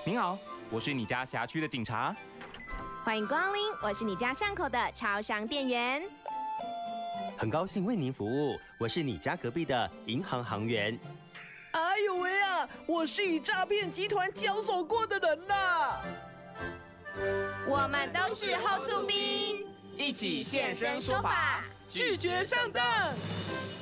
您好，我是你家辖区的警察。 欢迎光临，我是你家巷口的超商店员。 很高兴为您服务，我是你家隔壁的银行行员。 哎呦喂啊，我是与诈骗集团交手过的人呐。 我们都是后厝兵， 一起现身说法， 拒绝上当。